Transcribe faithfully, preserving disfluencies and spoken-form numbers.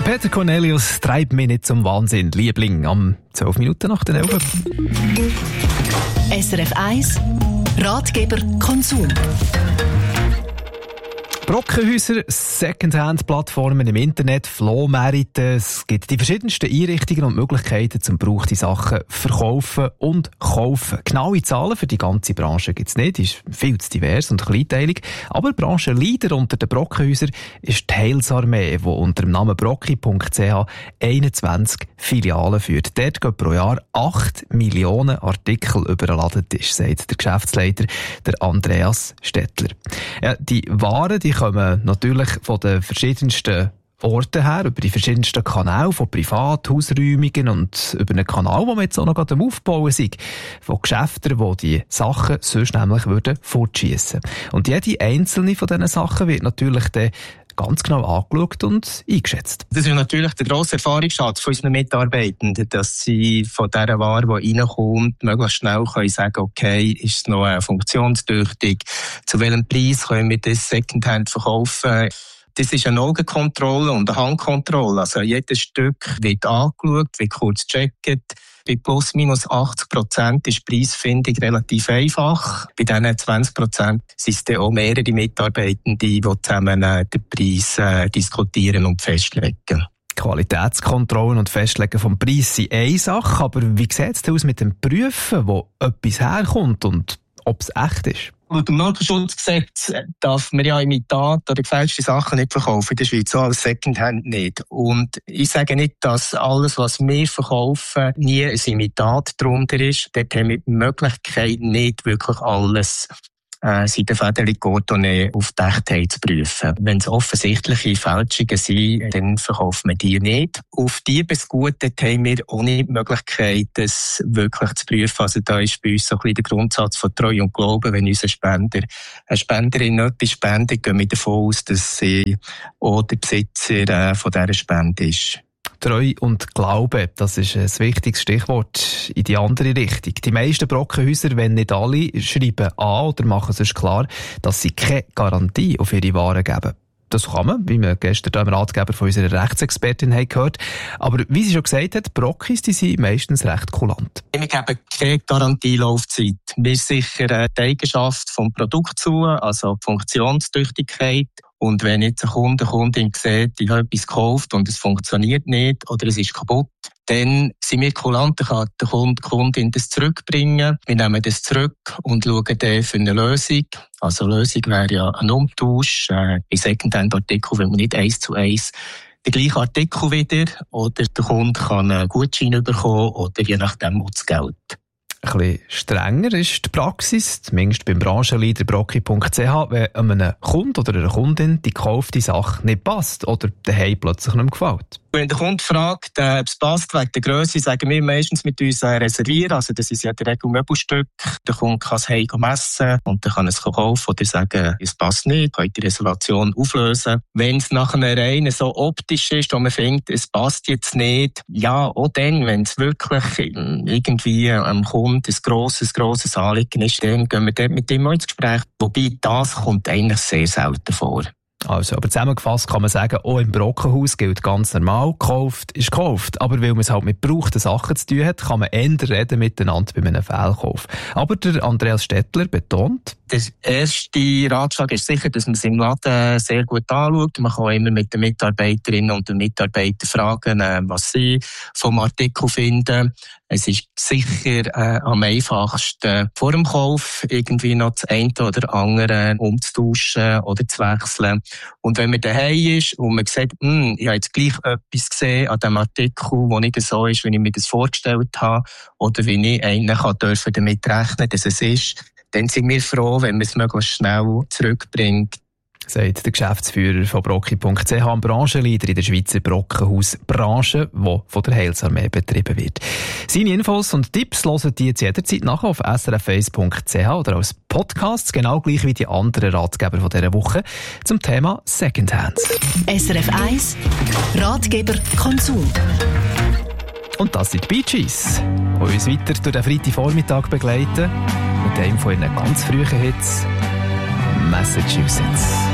Peter Cornelius treibt mich nicht zum Wahnsinn. Liebling, am zwölf Minuten nach den elf. S R F eins Ratgeber Konsum. Brockenhäuser, Secondhand-Plattformen im Internet, Flohmärkte. Es gibt die verschiedensten Einrichtungen und Möglichkeiten, zum gebrauchte Sachen verkaufen und kaufen. Genaue Zahlen für die ganze Branche gibt es nicht, ist viel zu divers und kleinteilig. Aber Branchenleader unter den Brockenhäusern ist die Heilsarmee, die unter dem Namen brocki punkt c h einundzwanzig Filialen führt. Dort gehen pro Jahr acht Millionen Artikel über den Ladentisch, sagt der Geschäftsleiter, der Andreas Stettler. Ja, die Waren, die kommen natürlich von den verschiedensten Orten her, über die verschiedensten Kanäle, von Privat-, Hausräumungen und über einen Kanal, den wir jetzt auch noch am Aufbauen sind, von Geschäften, die die Sachen sonst nämlich würden fortschiessen. Und jede einzelne von diesen Sachen wird natürlich dann ganz genau angeschaut und eingeschätzt. Das ist natürlich der grosse Erfahrungsschatz von unseren Mitarbeitenden, dass sie von dieser Ware, die reinkommt, möglichst schnell können sagen, okay, ist es noch funktionstüchtig, zu welchem Preis können wir das Secondhand verkaufen. Das ist eine Augenkontrolle und eine Handkontrolle. Also jedes Stück wird angeschaut, wird kurz gecheckt. Bei plus minus achtzig Prozent ist die Preisfindung relativ einfach. Bei diesen zwanzig Prozent sind es dann auch mehrere Mitarbeitende, die zusammen den Preis äh, diskutieren und festlegen. Qualitätskontrollen und Festlegen vom Preis sind eine Sache, aber wie sieht es aus mit dem Prüfen, wo etwas herkommt und ob es echt ist? Laut dem Markenschutzgesetz darf man ja Imitat oder gefälschte Sachen nicht verkaufen in der Schweiz, so als Secondhand nicht. Und ich sage nicht, dass alles, was wir verkaufen, nie ein Imitat darunter ist. Dort haben wir die Möglichkeit, nicht wirklich alles äh, Seidenfederli Cotonnet auf die Echtheit zu prüfen. Wenn es offensichtliche Fälschungen sind, dann verkaufen wir die nicht. Auf Diebesgut haben wir auch nicht die Möglichkeit, das wirklich zu prüfen. Also da ist bei uns so ein bisschen der Grundsatz von Treu und Glauben. Wenn unser Spender, eine Spenderin etwas spendet, gehen wir davon aus, dass sie auch der Besitzer äh, von dieser Spende ist. Treu und Glaube, das ist ein wichtiges Stichwort in die andere Richtung. Die meisten Brockenhäuser, wenn nicht alle, schreiben an oder machen es klar, dass sie keine Garantie auf ihre Waren geben. Das kann man, wie wir gestern im Ratgeber von unserer Rechtsexpertin haben gehört. Aber wie sie schon gesagt hat, Brockis, die sind meistens recht kulant. Wir geben keine Garantielaufzeit. Wir sichern die Eigenschaft des Produkts zu, also die Funktionstüchtigkeit. Und wenn jetzt ein Kunde, eine Kundin sieht, ich habe etwas gekauft und es funktioniert nicht oder es ist kaputt, dann sind wir kulant, dann kann der Kunde, die Kundin das zurückbringen. Wir nehmen das zurück und schauen dann für eine Lösung. Also Lösung wäre ja ein Umtausch. Äh, bei Secondhand-Artikeln will man nicht eins zu eins den gleichen Artikel wieder, oder der Kunde kann einen Gutschein bekommen oder je nachdem auch das Geld. Ein bisschen strenger ist die Praxis, zumindest beim Branchenleader brocki punkt c h, wenn einem Kunden oder einer Kundin die gekaufte Sache nicht passt oder daheim plötzlich nicht mehr gefällt. Wenn der Kunde fragt, äh, ob es passt, wegen der Grösse, sagen wir meistens mit uns äh, reservieren. Also das ist ja der Regel Möbelstück. Der Kunde kann es heim messen und dann kann es kaufen oder sagen, es passt nicht, kann die Reservation auflösen. Wenn es nach einer rein so optisch ist, wo man findet, es passt jetzt nicht, ja, auch dann, wenn es wirklich irgendwie am Kunden ein grosses, grosses Anliegen ist, dann gehen wir dort mit ihm ins Gespräch. Wobei das kommt eigentlich sehr selten vor. Also, aber zusammengefasst kann man sagen, auch im Brockenhaus gilt ganz normal, gekauft ist gekauft. Aber weil man es halt mit gebrauchten Sachen zu tun hat, kann man eher reden miteinander bei einem Fehlkauf. Aber der Andreas Stettler betont, der erste Ratschlag ist sicher, dass man es im Laden sehr gut anschaut. Man kann immer mit den Mitarbeiterinnen und den Mitarbeitern fragen, was sie vom Artikel finden. Es ist sicher äh, am einfachsten, vor dem Kauf irgendwie noch das eine oder andere umzutauschen oder zu wechseln. Und wenn man daheim ist und man sieht, hm, ich habe jetzt gleich etwas gesehen an diesem Artikel, das nicht so ist, wie ich mir das vorgestellt habe, oder wie ich eigentlich dürfen damit rechnen, dass es ist, dann sind wir froh, wenn man es möglichst schnell zurückbringt. Sagt der Geschäftsführer von brocki punkt c h, ein Branchenleader in der Schweizer Brockenhausbranche, die von der Heilsarmee betrieben wird. Seine Infos und Tipps hören die jetzt jederzeit nach auf s r f eins punkt c h oder als Podcast, genau gleich wie die anderen Ratgeber von dieser Woche zum Thema Secondhand. S R F eins Ratgeber Konsum. Und das sind die Bee Gees, die uns weiter durch den Freitagvormittag begleiten mit einem von ihren ganz frühen Hits, Massachusetts.